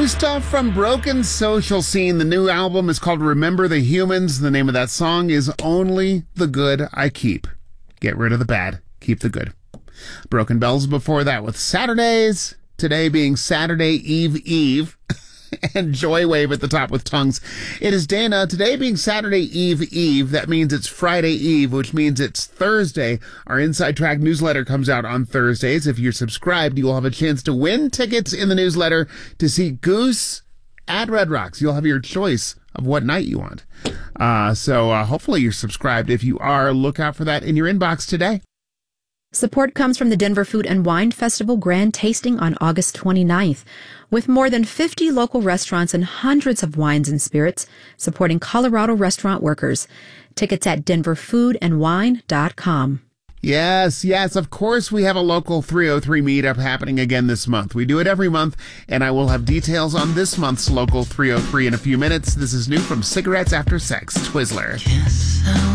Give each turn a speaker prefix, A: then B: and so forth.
A: New stuff from Broken Social Scene. The new album is called Remember the Humans. The name of that song is Only the Good I Keep. Get rid of the bad, keep the good. Broken Bells before that with Saturdays. Today being Saturday Eve. And Joywave at the top with Tongues. It is Dana. Today being Saturday Eve. That means it's Friday Eve, which means it's Thursday. Our Inside Track newsletter comes out on Thursdays. If you're subscribed, you will have a chance to win tickets in the newsletter to see Goose at Red Rocks. You'll have your choice of what night you want. So hopefully you're subscribed. If you are, look out for that in your inbox today.
B: Support comes from the Denver Food and Wine Festival Grand Tasting on August 29th. With more than 50 local restaurants and hundreds of wines and spirits supporting Colorado restaurant workers. Tickets at denverfoodandwine.com.
A: Yes, of course we have a local 303 meetup happening again this month. We do it every month, and I will have details on this month's local 303 in a few minutes. This is new from Cigarettes After Sex, Twizzler.